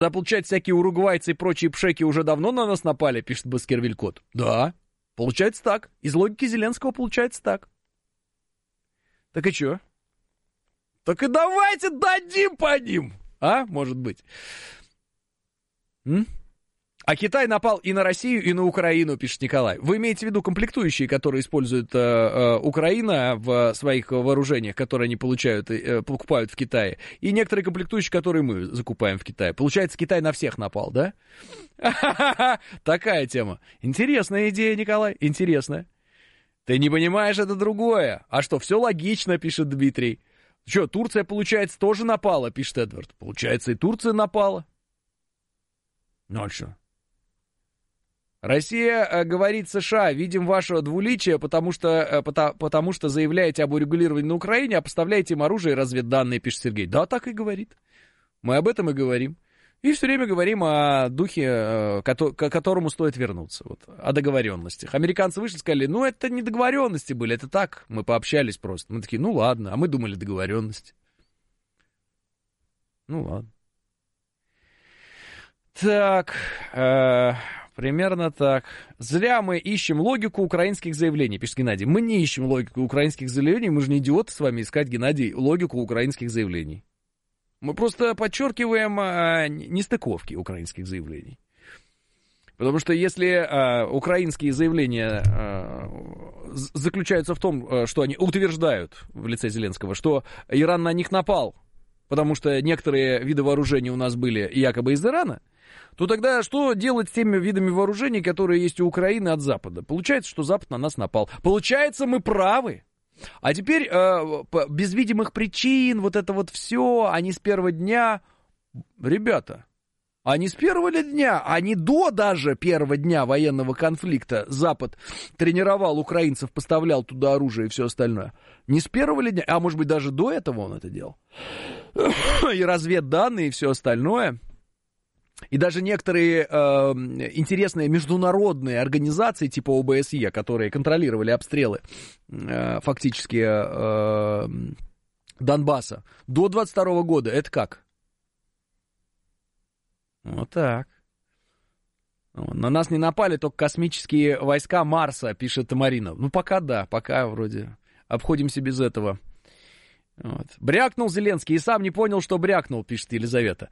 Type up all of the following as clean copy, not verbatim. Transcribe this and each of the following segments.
Да, получается, всякие уругвайцы и прочие пшеки уже давно на нас напали, пишет Баскервиль-Кот. Да, получается так. Из логики Зеленского получается так. Так и чё? Так и давайте дадим по ним. А, может быть. А Китай напал и на Россию, и на Украину, пишет Николай. Вы имеете в виду комплектующие, которые использует Украина в своих вооружениях, которые они покупают в Китае, и некоторые комплектующие, которые мы закупаем в Китае. Получается, Китай на всех напал, да? Такая тема. Интересная идея, Николай, интересная. Ты не понимаешь, это другое. А что, все логично, пишет Дмитрий. Что, Турция, получается, тоже напала, пишет Эдвард. Получается, и Турция напала. Ну а что? Россия говорит США, видим ваше двуличие, потому что заявляете об урегулировании на Украине, а поставляете им оружие и разведданные, пишет Сергей. Да, так и говорит. Мы об этом и говорим. И все время говорим о духе, к которому стоит вернуться, вот, о договоренностях. Американцы вышли и сказали, ну, это не договоренности были, это так, мы пообщались просто. Мы такие, ну, ладно, а мы думали договоренности. Ну, ладно. Так, примерно так. Зря мы ищем логику украинских заявлений, пишет Геннадий. Мы не ищем логику украинских заявлений, мы же не идиоты с вами искать, Геннадий, логику украинских заявлений. Мы просто подчеркиваем нестыковки украинских заявлений. Потому что если украинские заявления заключаются в том, что они утверждают в лице Зеленского, что Иран на них напал, потому что некоторые виды вооружений у нас были якобы из Ирана, то тогда что делать с теми видами вооружений, которые есть у Украины от Запада? Получается, что Запад на нас напал. Получается, мы правы. А теперь без видимых причин вот это вот все, они с первого дня... Ребята, они с первого дня, они до даже первого дня военного конфликта Запад тренировал украинцев, поставлял туда оружие и все остальное. Не с первого дня, а может быть даже до этого он это делал. И разведданные и все остальное... И даже некоторые интересные международные организации типа ОБСЕ, которые контролировали обстрелы фактически Донбасса до 22 года, это как? Вот так. На нас не напали только космические войска Марса, пишет Марина. Ну, пока да, пока вроде обходимся без этого. Вот. Брякнул Зеленский и сам не понял, что брякнул, пишет Елизавета.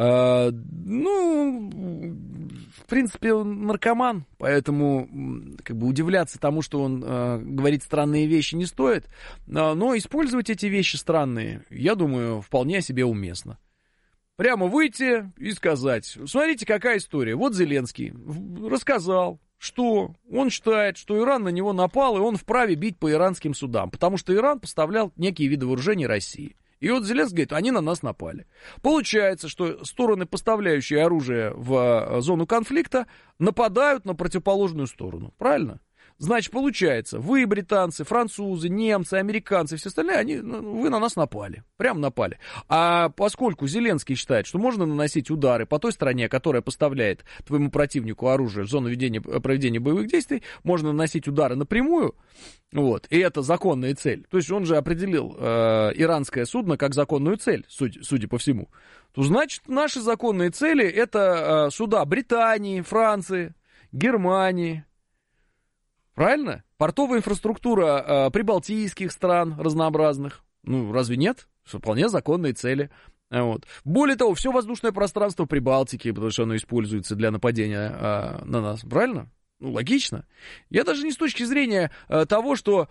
Ну, в принципе, он наркоман, поэтому как бы удивляться тому, что он говорит странные вещи, не стоит. Но использовать эти вещи странные, я думаю, вполне себе уместно. Прямо выйти и сказать, смотрите, какая история. Вот Зеленский рассказал, что он считает, что Иран на него напал, и он вправе бить по иранским судам, потому что Иран поставлял некие виды вооружений России. И вот Зеленский говорит, они на нас напали. Получается, что стороны, поставляющие оружие в зону конфликта, нападают на противоположную сторону. Правильно? Значит, получается, вы, британцы, французы, немцы, американцы, все остальные, вы на нас напали. Прям напали. А поскольку Зеленский считает, что можно наносить удары по той стране, которая поставляет твоему противнику оружие в зону проведения боевых действий, можно наносить удары напрямую, вот, и это законная цель. То есть он же определил иранское судно как законную цель, судя по всему. То значит, наши законные цели это суда Британии, Франции, Германии. Правильно? Портовая инфраструктура прибалтийских стран разнообразных. Ну, разве нет? Вполне законные цели. Вот. Более того, все воздушное пространство Прибалтики, потому что оно используется для нападения на нас. Правильно? Ну, логично. Я даже не с точки зрения того, что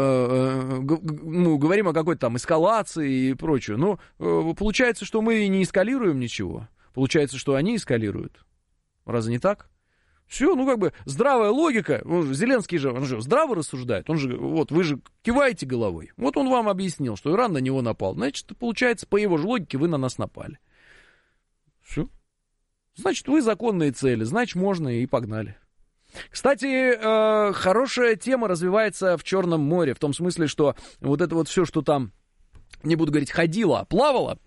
говорим о какой-то там эскалации и прочее. Но получается, что мы не эскалируем ничего. Получается, что они эскалируют. Разве не так? Все, ну как бы здравая логика, Зеленский же, он же здраво рассуждает, он же, вот вы же киваете головой. Вот он вам объяснил, что Иран на него напал. Значит, получается, по его же логике вы на нас напали. Все. Значит, вы законные цели, значит, можно и погнали. Кстати, хорошая тема развивается в Черном море, в том смысле, что вот это вот все, что там, не буду говорить, ходило, плавало,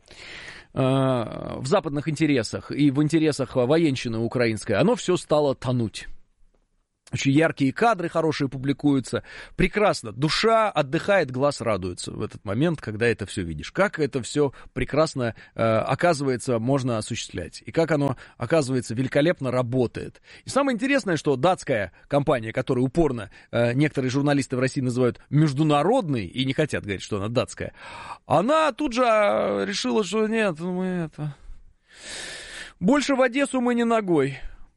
в западных интересах и в интересах военщины украинской, оно все стало тонуть. Очень яркие кадры хорошие публикуются. Прекрасно. Душа отдыхает, глаз радуется в этот момент, когда это все видишь. Как это все прекрасно, оказывается, можно осуществлять. И как оно, оказывается, великолепно работает. И самое интересное, что датская компания, которую упорно некоторые журналисты в России называют международной, и не хотят говорить, что она датская, она тут же решила, что нет, мы это... Больше в Одессу мы не ногой.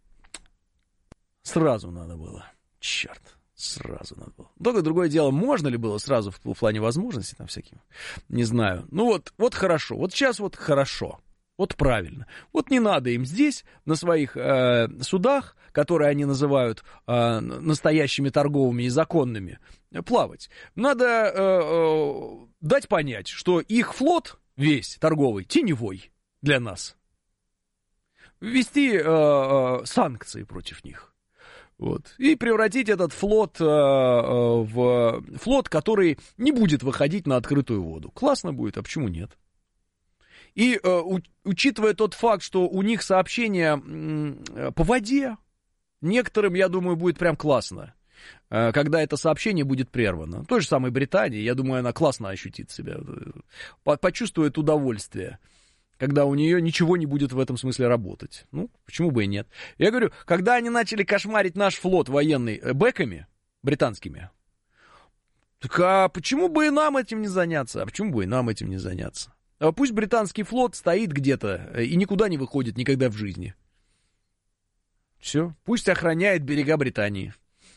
Сразу надо было. Черт, сразу надо было. Только другое дело, можно ли было сразу в плане возможностей там всяким? Не знаю. Ну вот хорошо. Вот сейчас вот хорошо. Вот правильно. Вот не надо им здесь, на своих судах, которые они называют настоящими торговыми и законными, плавать. Надо дать понять, что их флот весь торговый теневой для нас. Ввести санкции против них. Вот. И превратить этот флот в флот, который не будет выходить на открытую воду. Классно будет, а почему нет? И учитывая тот факт, что у них сообщения по воде, некоторым, я думаю, будет прям классно, когда это сообщение будет прервано. В той же самой Британии, я думаю, она классно ощутит себя, почувствует удовольствие, когда у нее ничего не будет в этом смысле работать. Ну, почему бы и нет. Я говорю, когда они начали кошмарить наш флот военный бэками британскими, так а почему бы и нам этим не заняться? А почему бы и нам этим не заняться? А пусть британский флот стоит где-то и никуда не выходит никогда в жизни. Все, пусть охраняет берега Британии.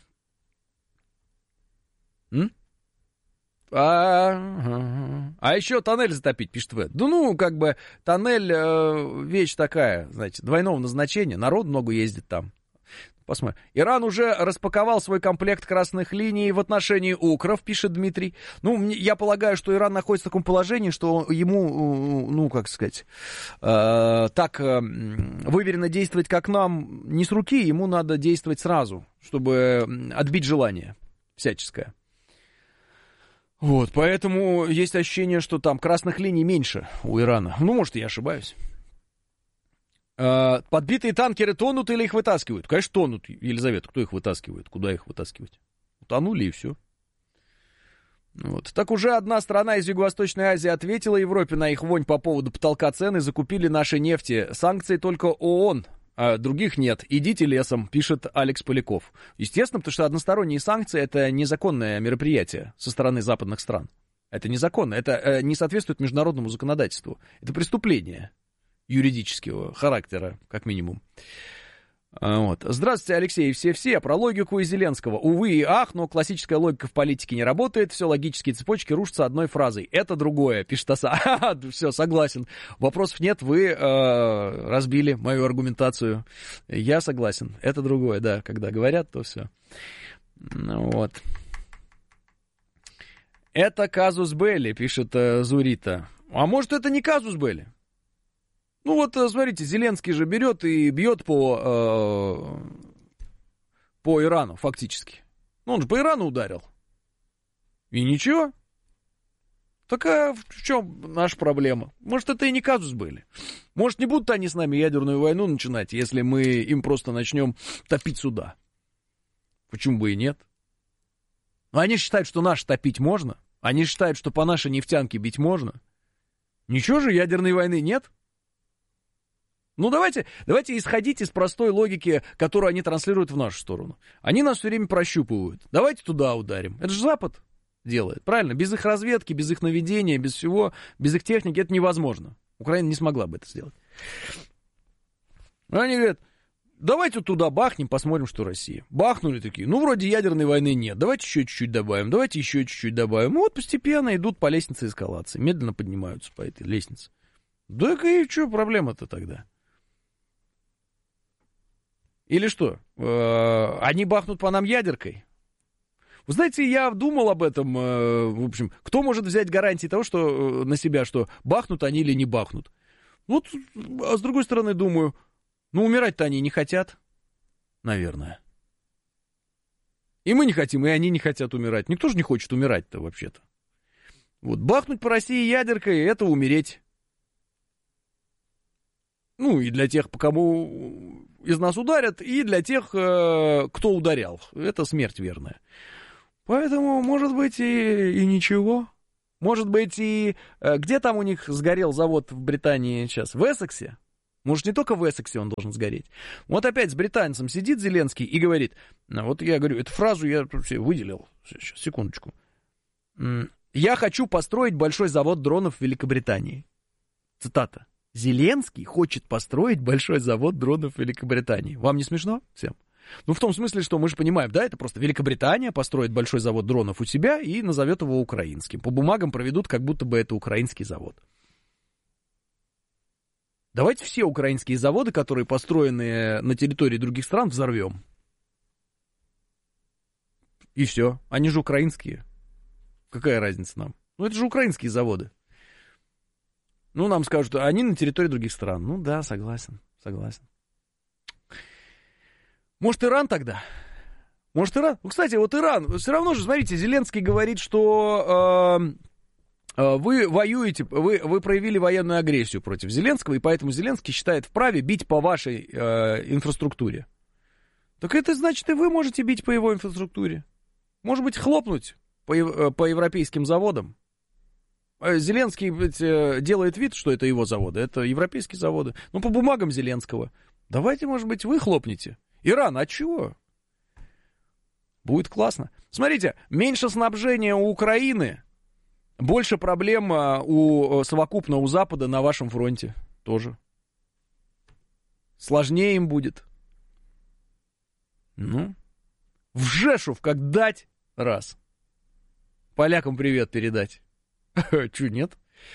А еще тоннель затопить, пишет В. Да ну, как бы, тоннель вещь такая, знаете, двойного назначения. Народ много ездит там. Посмотрим. Иран уже распаковал свой комплект красных линий в отношении укров, пишет Дмитрий. Ну, я полагаю, что Иран находится в таком положении, что ему, ну, как сказать, так выверенно действовать, как нам, не с руки, ему надо действовать сразу, чтобы отбить желание всяческое. Вот, поэтому есть ощущение, что там красных линий меньше у Ирана. Ну, может, я ошибаюсь. Подбитые танкеры тонут или их вытаскивают? Конечно, тонут, Елизавета. Кто их вытаскивает? Куда их вытаскивать? Утонули и все. Вот. Так уже одна страна из Юго-Восточной Азии ответила Европе на их вонь по поводу потолка цен и закупили наши нефти. Санкции только ООН, а других нет. Идите лесом, пишет Алекс Поляков. Естественно, потому что односторонние санкции — это незаконное мероприятие со стороны западных стран. Это незаконно, это не соответствует международному законодательству. Это преступление юридического характера, как минимум. Вот. Здравствуйте, Алексей, все про логику и Зеленского. Увы и ах, но классическая логика в политике не работает, все логические цепочки рушатся одной фразой. Это другое, пишет Аса. Все, согласен. Вопросов нет, вы разбили мою аргументацию. Я согласен. Это другое, да, когда говорят, то все. Вот. Это казус белли, пишет Зурита. А может, это не казус белли? Ну вот, смотрите, Зеленский же берет и бьет по Ирану, фактически. Ну, он же по Ирану ударил. И ничего. Так а в чем наша проблема? Может, это и не казус были. Может, не будут они с нами ядерную войну начинать, если мы им просто начнем топить суда. Почему бы и нет? Но они считают, что наши топить можно. Они считают, что по нашей нефтянке бить можно. Ничего же, ядерной войны нет. Ну, давайте исходить из простой логики, которую они транслируют в нашу сторону. Они нас все время прощупывают. Давайте туда ударим. Это же Запад делает, правильно? Без их разведки, без их наведения, без всего, без их техники это невозможно. Украина не смогла бы это сделать. Они говорят, давайте туда бахнем, посмотрим, что Россия. Бахнули такие, ну, вроде ядерной войны нет, давайте еще чуть-чуть добавим, давайте еще чуть-чуть добавим. Ну, вот постепенно идут по лестнице эскалации, медленно поднимаются по этой лестнице. Да и что проблема-то тогда? Или что, они бахнут по нам ядеркой? Вы знаете, я думал об этом, в общем, кто может взять гарантии того, что на себя, что бахнут они или не бахнут? Вот, а с другой стороны думаю, ну, умирать-то они не хотят, наверное. И мы не хотим, и они не хотят умирать. Никто же не хочет умирать-то вообще-то. Вот, бахнуть по России ядеркой — это умереть. Ну, и для тех, по кому из нас ударят, и для тех, кто ударял. Это смерть верная. Поэтому, может быть, и ничего. Может быть, и... Где там у них сгорел завод в Британии сейчас? В Эссексе? Может, не только в Эссексе он должен сгореть. Вот опять с британцем сидит Зеленский и говорит... Вот я говорю, эту фразу я выделил. Сейчас, секундочку. «Я хочу построить большой завод дронов в Великобритании». Цитата. Зеленский хочет построить большой завод дронов в Великобритании. Вам не смешно всем? Ну, в том смысле, что мы же понимаем, да, это просто Великобритания построит большой завод дронов у себя и назовет его украинским. По бумагам проведут, как будто бы это украинский завод. Давайте все украинские заводы, которые построены на территории других стран, взорвем. И все. Они же украинские. Какая разница нам? Ну, это же украинские заводы. Ну, нам скажут, они на территории других стран. Ну, да, согласен. Может, Иран тогда? Может, Иран? Ну, кстати, вот Иран, все равно же, смотрите, Зеленский говорит, что вы воюете, вы проявили военную агрессию против Зеленского, и поэтому Зеленский считает вправе бить по вашей инфраструктуре. Так это значит, и вы можете бить по его инфраструктуре. Может быть, хлопнуть по европейским заводам. Зеленский делает вид, что это его заводы, это европейские заводы. Ну, по бумагам Зеленского. Давайте, может быть, вы хлопнете. Иран, а чего? Будет классно. Смотрите, меньше снабжения у Украины, больше проблем совокупно у Запада на вашем фронте тоже. Сложнее им будет. Ну, в Жешув как дать, раз. Полякам привет передать. Чё, нет?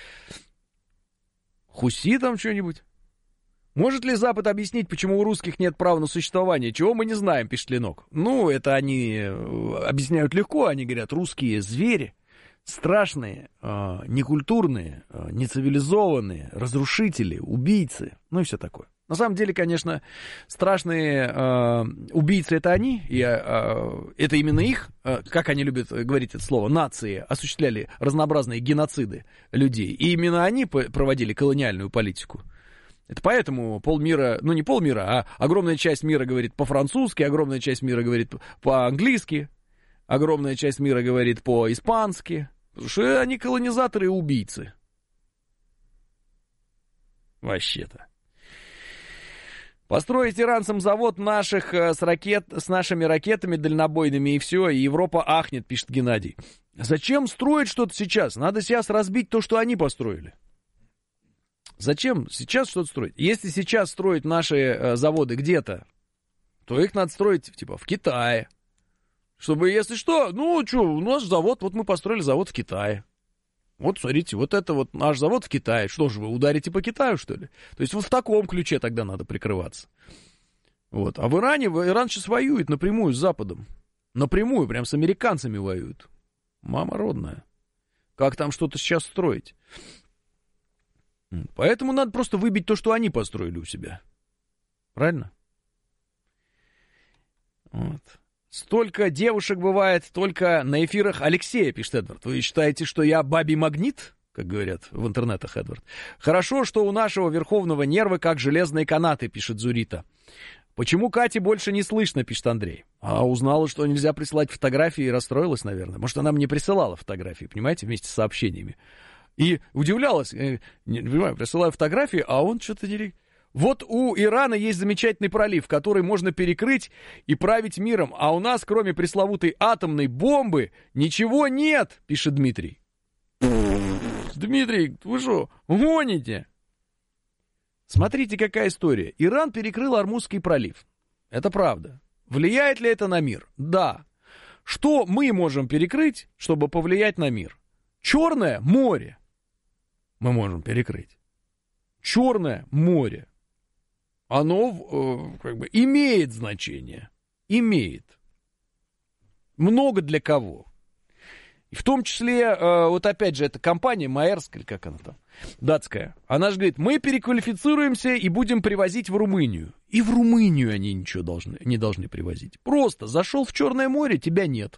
Хуситам что-нибудь? Может ли Запад объяснить, почему у русских нет права на существование? Чего мы не знаем, пишет Ленок. Ну, это они объясняют легко. Они говорят, русские звери, страшные, некультурные, нецивилизованные, разрушители, убийцы. Ну и все такое. На самом деле, конечно, страшные убийцы это они, и это именно их, как они любят говорить это слово, нации осуществляли разнообразные геноциды людей. И именно они проводили колониальную политику. Это поэтому полмира, ну не полмира, а огромная часть мира говорит по-французски, огромная часть мира говорит по-английски, огромная часть мира говорит по-испански. Потому что они колонизаторы и убийцы. Вообще-то. Построить иранцам завод наших с нашими ракетами дальнобойными и все, и Европа ахнет, пишет Геннадий. Зачем строить что-то сейчас? Надо сейчас разбить то, что они построили. Зачем сейчас что-то строить? Если сейчас строить наши заводы где-то, то их надо строить, типа, в Китае. Чтобы, если что, ну, что, у нас завод, вот мы построили завод в Китае. Вот, смотрите, вот это вот наш завод в Китае. Что же, вы ударите по Китаю, что ли? То есть вот в таком ключе тогда надо прикрываться. Вот. А Иран сейчас воюет напрямую с Западом. Напрямую, прям с американцами воюют. Мама родная. Как там что-то сейчас строить? Поэтому надо просто выбить то, что они построили у себя. Правильно? Вот. Столько девушек бывает только на эфирах Алексея, пишет Эдвард. Вы считаете, что я бабий магнит? Как говорят в интернетах, Эдвард. Хорошо, что у нашего верховного нервы как железные канаты, пишет Зурита. Почему Кати больше не слышно, пишет Андрей. А узнала, что нельзя присылать фотографии и расстроилась, наверное. Может, она мне присылала фотографии, понимаете, вместе с сообщениями. И удивлялась, не понимаю, присылаю фотографии, а он что-то не... Вот у Ирана есть замечательный пролив, который можно перекрыть и править миром, а у нас, кроме пресловутой атомной бомбы, ничего нет, пишет Дмитрий. Дмитрий, вы что, гоните? Смотрите, какая история. Иран перекрыл Ормузский пролив. Это правда. Влияет ли это на мир? Да. Что мы можем перекрыть, чтобы повлиять на мир? Черное море мы можем перекрыть. Черное море. Оно как бы имеет значение. Имеет. Много для кого. И в том числе, вот опять же, эта компания Маэрск, или как она там, датская, она же говорит, мы переквалифицируемся и будем привозить в Румынию. И в Румынию они ничего не должны привозить. Просто зашел в Черное море, тебя нет.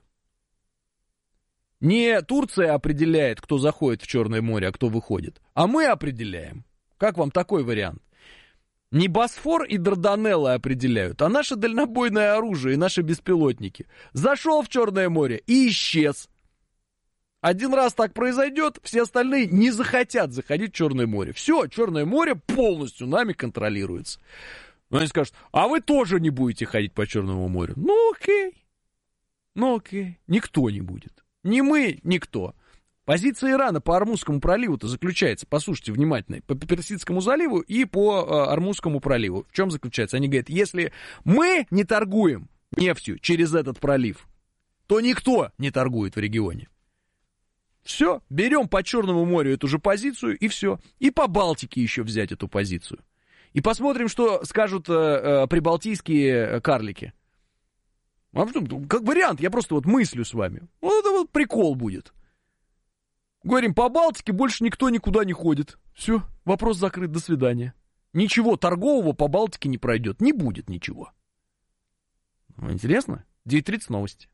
Не Турция определяет, кто заходит в Черное море, а кто выходит, а мы определяем. Как вам такой вариант? Не Босфор и Дарданеллы определяют, а наше дальнобойное оружие и наши беспилотники. Зашел в Черное море и исчез. Один раз так произойдет, все остальные не захотят заходить в Черное море. Все, Черное море полностью нами контролируется. Но они скажут, а вы тоже не будете ходить по Черному морю. Ну окей. Никто не будет. Ни мы, никто. Позиция Ирана по Ормузскому проливу-то заключается, послушайте внимательно, по Персидскому заливу и по Ормузскому проливу. В чем заключается? Они говорят, если мы не торгуем нефтью через этот пролив, то никто не торгует в регионе. Все, берем по Черному морю эту же позицию, и все. И по Балтике еще взять эту позицию. И посмотрим, что скажут прибалтийские карлики. Как вариант, я просто вот мыслю с вами. Вот это вот прикол будет. Говорим, по Балтике больше никто никуда не ходит. Все, вопрос закрыт, до свидания. Ничего торгового по Балтике не пройдет, не будет ничего. Интересно? 9:30 новости.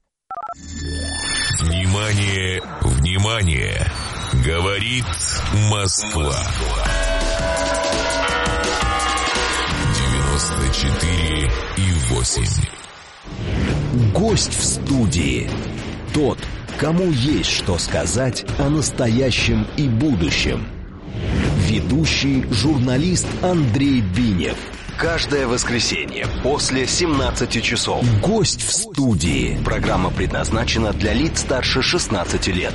Внимание, внимание! Говорит Москва. 94,8. Гость в студии. Тот, кому есть что сказать о настоящем и будущем. Ведущий журналист Андрей Бинев. Каждое воскресенье после 17 часов. Гость в студии. Программа предназначена для лиц старше 16 лет.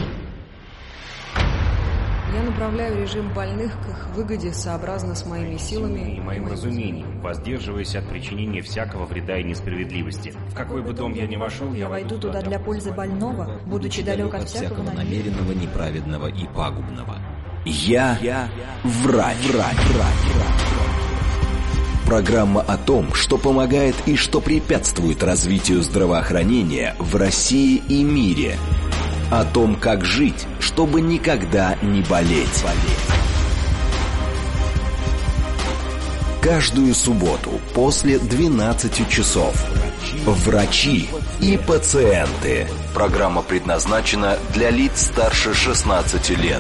Я направляю режим больных к их выгоде сообразно с моими силами и моим разумением, воздерживаясь от причинения всякого вреда и несправедливости. В какой бы дом я ни вошел, я войду туда для пользы больного, будучи далек от всякого намеренного, неправедного и пагубного. Я врач. Программа о том, что помогает и что препятствует развитию здравоохранения в России и мире. О том, как жить, чтобы никогда не болеть. Каждую субботу после 12 часов. Врачи и пациенты. Программа предназначена для лиц старше 16 лет.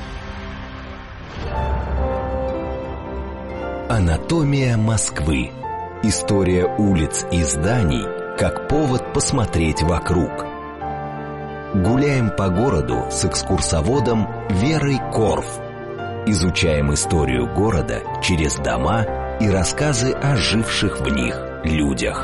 Анатомия Москвы. История улиц и зданий как повод посмотреть вокруг. Гуляем по городу с экскурсоводом Верой Корф. Изучаем историю города через дома и рассказы о живших в них людях.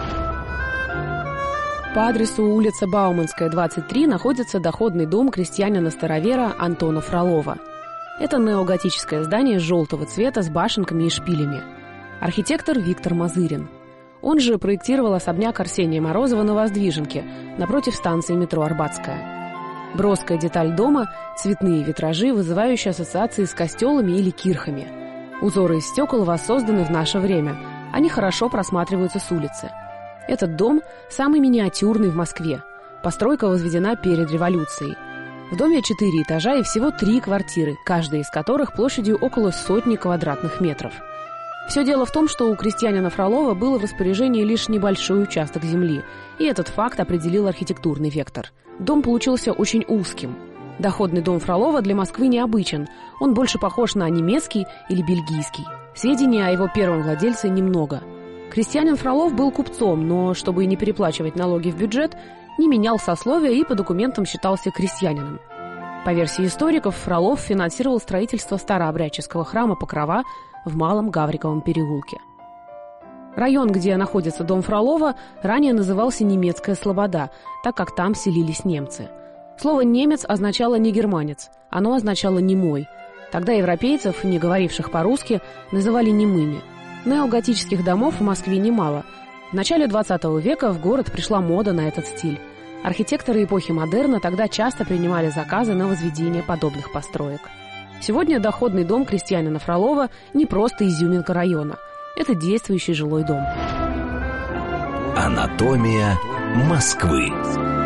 По адресу улица Бауманская, 23, находится доходный дом крестьянина-старовера Антона Фролова. Это неоготическое здание желтого цвета с башенками и шпилями. Архитектор Виктор Мазырин. Он же проектировал особняк Арсения Морозова на Воздвиженке, напротив станции метро Арбатская. Броская деталь дома – цветные витражи, вызывающие ассоциации с костелами или кирхами. Узоры из стекол воссозданы в наше время. Они хорошо просматриваются с улицы. Этот дом самый миниатюрный в Москве. Постройка возведена перед революцией. В доме 4 этажа и всего 3 квартиры, каждая из которых площадью около 100 квадратных метров. Все дело в том, что у крестьянина Фролова было в распоряжении лишь небольшой участок земли, и этот факт определил архитектурный вектор. Дом получился очень узким. Доходный дом Фролова для Москвы необычен, он больше похож на немецкий или бельгийский. Сведений о его первом владельце немного. Крестьянин Фролов был купцом, но, чтобы не переплачивать налоги в бюджет, не менял сословия и по документам считался крестьянином. По версии историков, Фролов финансировал строительство старообрядческого храма Покрова в Малом Гавриковом переулке. Район, где находится дом Фролова, ранее назывался Немецкая Слобода, так как там селились немцы. Слово «немец» означало не германец, оно означало «немой». Тогда европейцев, не говоривших по-русски, называли немыми. Неоготических домов в Москве немало. В начале 20 века в город пришла мода на этот стиль. Архитекторы эпохи модерна тогда часто принимали заказы на возведение подобных построек. Сегодня доходный дом крестьянина Фролова не просто изюминка района. Это действующий жилой дом. Анатомия Москвы.